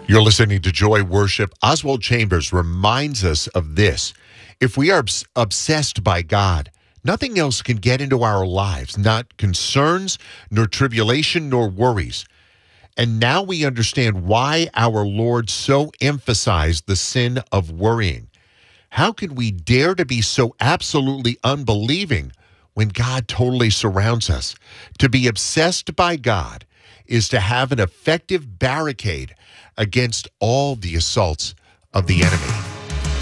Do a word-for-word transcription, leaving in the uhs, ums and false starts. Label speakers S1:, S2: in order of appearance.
S1: You're listening to Joy Worship. Oswald Chambers reminds us of this. If we are obs- obsessed by God, nothing else can get into our lives, not concerns, nor tribulation, nor worries. And now we understand why our Lord so emphasized the sin of worrying. How can we dare to be so absolutely unbelieving when God totally surrounds us? To be obsessed by God is to have an effective barricade against all the assaults of the enemy.